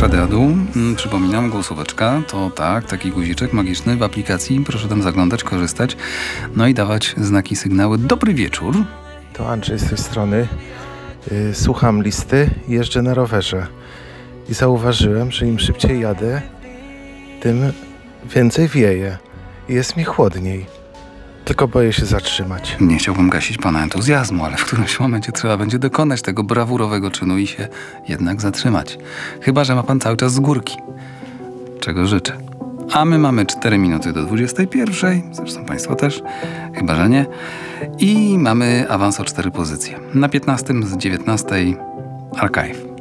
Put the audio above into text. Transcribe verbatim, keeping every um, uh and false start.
Radia Dół. Mm, Przypominam, głosóweczka to tak, taki guziczek magiczny w aplikacji. Proszę tam zaglądać, korzystać, no i dawać znaki, sygnały. Dobry wieczór. To Andrzej z tej strony. Yy, słucham listy i jeżdżę na rowerze. I zauważyłem, że im szybciej jadę, tym więcej wieje. I jest mi chłodniej. Tylko boję się zatrzymać. Nie chciałbym gasić pana entuzjazmu, ale w którymś momencie trzeba będzie dokonać tego brawurowego czynu i się jednak zatrzymać. Chyba że ma pan cały czas z górki. Czego życzę. A my mamy cztery minuty do dwudziestej pierwszej, zresztą państwo też, chyba że nie. I mamy awans o cztery pozycje. Na piętnastym z dziewiętnastej Archive.